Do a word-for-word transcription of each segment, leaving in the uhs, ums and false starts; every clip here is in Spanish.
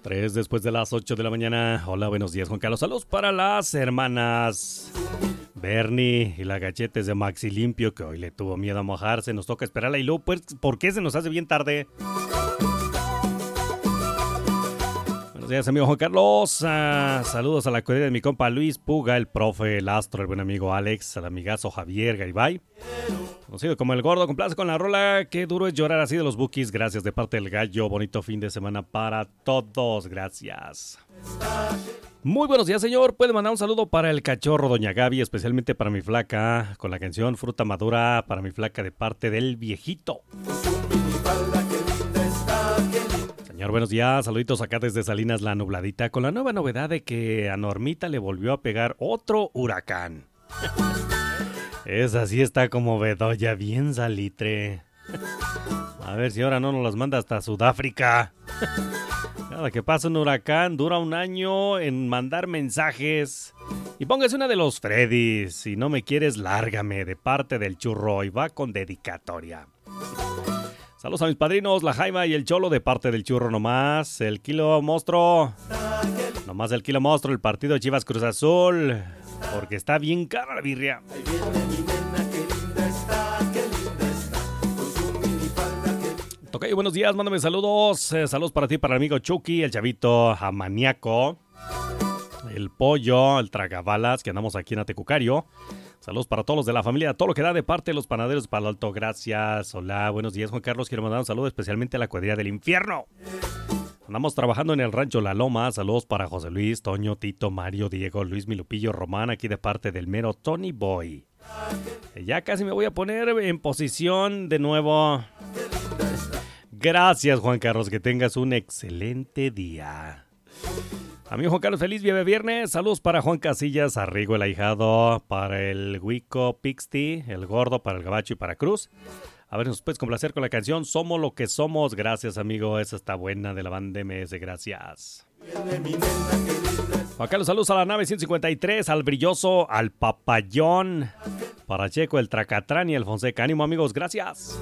Tres después de las ocho de la mañana. Hola, buenos días, Juan Carlos. Saludos para las hermanas Bernie y la Gachetes de Maxi Limpio, que hoy le tuvo miedo a mojarse. Nos toca esperar a Ilú, pues, ¿por qué se nos hace bien tarde? Buenos días, amigo Juan Carlos. Ah, saludos a la cuadrilla de mi compa Luis Puga, el profe, el astro, el buen amigo Alex, al amigazo Javier Garibay, conocido como el Gordo. Complace con la rola Qué duro es llorar así de los Bukis. Gracias de parte del Gallo. Bonito fin de semana para todos. Gracias. Muy buenos días, señor. Puede mandar un saludo para el cachorro Doña Gaby, especialmente para mi flaca, con la canción Fruta Madura, para mi flaca de parte del viejito. Señor, buenos días. Saluditos acá desde Salinas La Nubladita, con la nueva novedad de que a Normita le volvió a pegar otro huracán. Esa sí está como Bedoya, bien salitre. A ver si ahora no nos las manda hasta Sudáfrica. Cada que pasa un huracán dura un año en mandar mensajes. Y póngase una de los Freddys. Si no me quieres, lárgame, de parte del Churro. Y va con dedicatoria. Saludos a mis padrinos, la Jaima y el Cholo, de parte del Churro nomás. El Kilo Monstruo. Nomás el Kilo Monstruo, el partido Chivas Cruz Azul. Porque está bien cara la birria. Ok, buenos días, mándame saludos. Eh, saludos para ti, para el amigo Chucky, el chavito Amaniaco, el pollo, el tragabalas, que andamos aquí en Atecucario. Saludos para todos los de la familia, todo lo que da de parte de los panaderos de Palo Alto. Gracias. Hola, buenos días, Juan Carlos. Quiero mandar un saludo especialmente a la cuadrilla del infierno. Andamos trabajando en el rancho La Loma. Saludos para José Luis, Toño, Tito, Mario, Diego, Luis, Milupillo, Román, aquí de parte del mero Tony Boy. Ya casi me voy a poner en posición de nuevo. Gracias, Juan Carlos, que tengas un excelente día. Amigo Juan Carlos, feliz viernes. Saludos para Juan Casillas, Arrigo el ahijado, para el Huico Pixty, el Gordo, para el Gabacho y para Cruz. A ver, nos puedes complacer con la canción Somos lo que somos. Gracias, amigo, esa está buena, de la banda M S, gracias. Juan Carlos, saludos a la nave ciento cincuenta y tres, al Brilloso, al Papayón, para Checo, el Tracatrán y el Fonseca. Ánimo, amigos, gracias.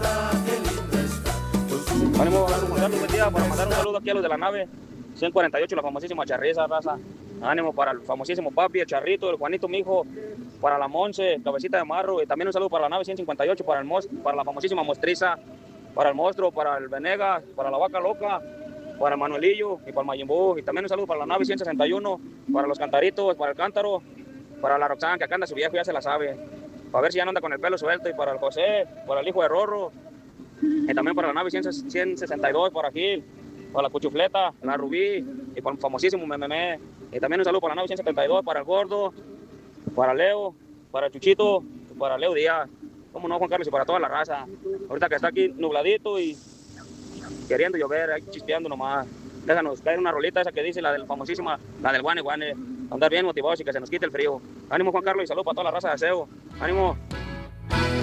Ánimo, Juan Carlos, buen día, para mandar un saludo aquí a los de la nave ciento cuarenta y ocho, la famosísima Charriza, raza. Ánimo para el famosísimo papi, el Charrito, el Juanito, mi hijo, para la Monse, Cabecita de Marro, y también un saludo para la nave ciento cincuenta y ocho, para, el most, para la famosísima Mostriza, para el Monstruo, para el Venegas, para la Vaca Loca, para el Manuelillo y para el Mayimbu, y también un saludo para la nave ciento sesenta y uno, para los Cantaritos, para el Cántaro, para la Roxana, que acá anda su viejo, ya se la sabe, para ver si ya no anda con el pelo suelto, y para el José, para el hijo de Rorro, y también para la nave ciento sesenta y dos, para Gil, para la Cuchufleta, la Rubí, y para el famosísimo Mememe. Y también un saludo para la nave ciento setenta y dos, para el Gordo, para Leo, para el Chuchito, para Leo Díaz. Cómo no, Juan Carlos, y para toda la raza. Ahorita que está aquí nubladito y queriendo llover, ahí chispeando nomás. Déjanos caer una rolita esa que dice la del famosísima, la del Guane Guane. Andar bien motivados y que se nos quite el frío. Ánimo, Juan Carlos, y saludo para toda la raza de Aseo. Ánimo.